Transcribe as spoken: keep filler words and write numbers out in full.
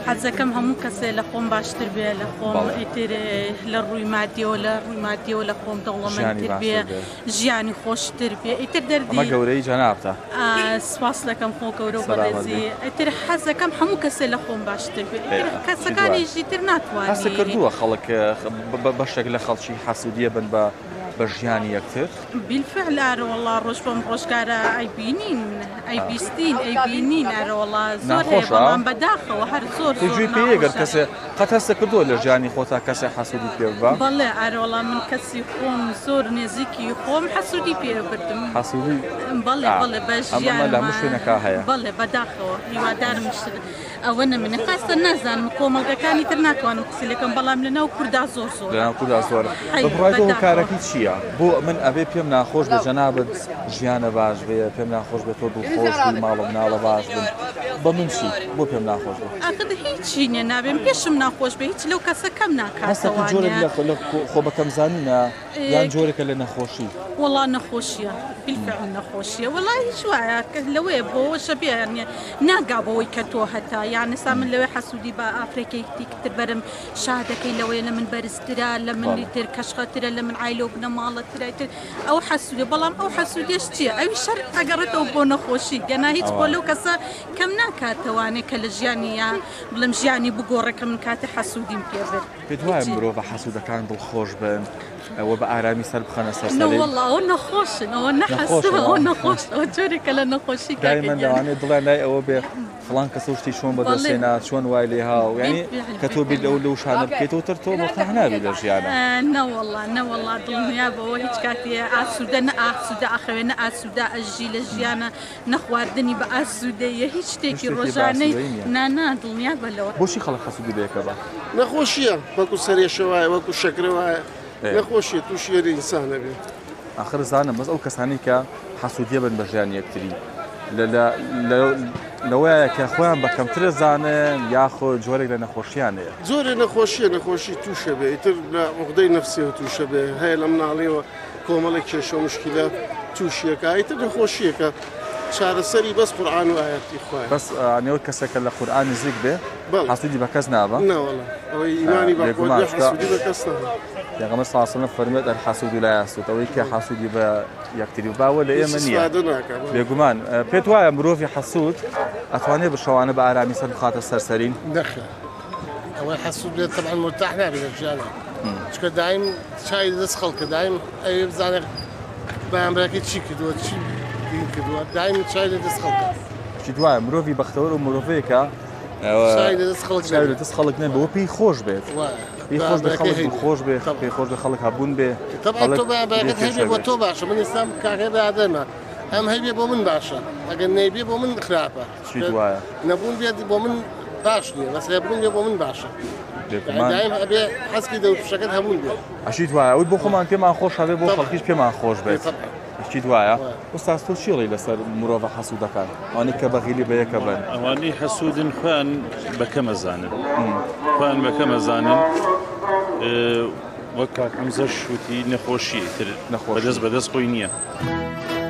حەزەکەم هەموو کەسێ لە خۆم باشتر بێ لە خۆم ئیتر لە ڕووی مادیەوە لە ڕووی مادیەوە لە خۆم دەوڵەمەندتر بێ ژیانی خۆشتر بێ ئیتر دەردی ئەمە گەورەی جەنابتە سواس دەکەم خۆ گەورە و بەڕێزی ئیتر حەزەکەم هەموو کەسێ لە خۆم باشتر بێ کەسەکانیشی تر ناتوانێت هەستە کردووە خەڵک بەشێک لە خەڵکی حەسوودیە بن بە بە ژیانی یەکتر بالفعل ئارەوەڵا ڕۆژ بەم ڕۆژگارە ئەیبینین ئەیبیستین ئەیبینین ئارەوەڵا زۆر هەیە بەڵام بەداخەوە هەر زۆر توجوی پێگەر کەسێ قەت هەستە کردووە لە ژیانی خۆتا کەسێ حەسوودی پێ ببە بەڵێ ئارەوەڵا من کەسی خۆم زۆر نێزیکی خۆم حەسوودی پێ بردم حەسوودی بەڵێ بەڵێ بە ژیان لە هەموو شوێنەکە هەیە بەڵێ بەداخەوە هیوادارم ئەوە نەمنە خاستە نازانم کۆمەڵگەکانی تر ناتوانم قسە لەکەم بەڵام لەناو کووردا زۆر زۆر لەناو کووردا زۆرە بڕایەوە کارەکەی چییە بۆ من ئەبێ پێم ناخۆش بە جەنابەت ژیانە باش بێ پێم ناخۆش بێت تۆ دڵخۆش بی ماڵە مناڵە باش بن بە من چی بۆ پێم ناخۆش بێت ئاخر هیچی نییە نابێم پێشم ناخۆش بێ هیچ لەو کەسە کەم ناکاتەوە جۆرێک لە خۆ بەکەم زانینە یان جۆرێکە لە نەخۆشی وەڵا نەخۆشیە بالفعل نەخۆشیە وەڵای هیچ وایە لەوەیە بۆەوەشە بێ ناگا بەوەی کە تۆ هەتا یان ئێستا من لەوێ حەسوودی بە ئافرێکێکی تر بەرم شادەکەی لەوەیە لە من بەرزترە لە منی تر کەشخەترە لە من عیلۆ بنە ماڵەترە تر ئەو حەسوودی بەڵام ئەو حەسوودیش چییە ئەوی شەر ئەگەڕێتەوە بۆ نەخۆشی گەنا هیچ بۆ لەو کەسە کەم ناکاتەوانێت کە لە ژیانی یا بڵم ژیانی بگۆڕێکە من کاتە حەسوودیم پێ برد پێت وایە مرۆڤ بە حەسوودەکان دڵخۆش بن ئەوە بە ئارامی سەر بخەنە سەرسەری وەڵڵا ئەوە نەخۆشن ئەوە نەحەسوە ئەوە نەخۆش ئەوە جۆرێکە لە نەخۆشی دایمەن دەوانێت دڵیان لای ئەوە بێ فڵان کەسە شتی چۆن بەدەستێنا چۆن وای لێ هاو یعنی کە تۆ بیت ئەو لەو شانە بکەیتەوە تر تۆ مرتاح نابی لە ژیانە نەوەڵڵا نەوەڵڵا دڵنیا بەوە هیچ کاتێ ئاسوودە نە ئاسوودە ئاخەوێ نە ئاسوودە ئەژی لە ژیانە نەخواردنی بە ئاسوودەیە هیچ شتێکی ڕۆژانەی نانا دڵنیا بەلەوە بۆچی خەڵک حەسوودی بێکە بە نەخۆشیە وەکو سەرێشەوایە وەکو شەکرەوایە نەخۆشیە تووشی یەری ئینسانە بێت ئاخر زانم بەس ئەو کەسانی کە حەسوودیە بن بە ژیان یەکتری لەوەیە کە خۆیان بە کەمترە زانن یاخۆ جۆرێک لە نەخۆشیانەیە زۆرێ نەخۆشیە نەخۆشی تووشە بێ ئیتر لە عقدەی نەفسیەوە تووشە بێ هەیە لە مناڵیەوە کۆمەڵێک کێشە و مشکلە تووشیەکە ئیتر نەخۆشیەکە چارەسەری بەس قورئان و ئایەتی خوایە بەس ئەنێوە کەسێکە لە قورئان نزیک بێ حەسوودی بە کەس نابە نەوەڵا ئەوەی ئیمانی بە خۆی حەسوودی بە کەس نابە پێغەمبەر صلی الله علیه و سلم فەرمێت الحەسوود لا یەحسود ئەوەی کە حەسوودی بە یەکتری باوە لە ئێمە نییە بێگومان پێت وایە مرۆڤی حەسوود ئەتوانێت بە شەوانە بە ئارامی سەر بخاتە سەرسەرین نەخێر ئەوەی حەسوود بێت طبعا مرتاح نابێت لە ژیانە چکە دایم چای دەست خەڵکە دایم ئەوێ بزانێت بەرامبەرەکەی چی کردووە چی دین کردووە دایم چای لە دەست خەڵکە چی دوایە مرۆڤی بەختەوەر و مرۆڤەیەکە چای لە دەست خەڵک چای لە دەست خەڵک نێ بەوە پێی خۆش بێت پێی خۆش بێ خەڵک خۆش بێ پێی خۆش بێ خەڵک هەبوون بێ طبعا تۆ بەرامبەرەکەت هەیبێ بۆ تۆ باشە من ئێستا کاکە برادەرمە ئەم هەیبێ بۆ من باشە ئەگەر نەیبێ بۆ من خراپە چی دوایە نەبوون بێت بۆ من باش نییە بەس هەبوون بێ بۆ من باشە دایم ئەبێ حەزکی دەوروپشەکەت هەبوون بێت ئەشی دوایە ئەوەی بۆ خۆمان پێمان خۆش هەبێ بۆ خەڵکیش پێمان خۆش بێت چی دوایە ئوستاز تۆ چیڵی لەسەر مرۆڤە حەسوودەکان ئەوانەی کە بەغیلی بە یەکە بن ئەوانەی حەسوودن خۆیان بەکەمە زانن خۆیان بەکەمە زانن وەک کاک حەمزە شوتی نەخۆشی تر بەدەست بەدەست خۆی نییە